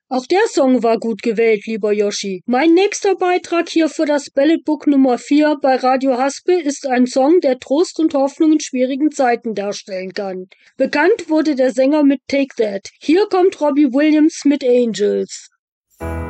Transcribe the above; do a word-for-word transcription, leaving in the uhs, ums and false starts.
Auch der Song war gut gewählt, lieber Yoshi. Mein nächster Beitrag hier für das Ballad Book Nummer vier bei Radio Haspel ist ein Song, der Trost und Hoffnung in schwierigen Zeiten darstellen kann. Bekannt wurde der Sänger mit Take That. Hier kommt Robbie Williams mit Angels.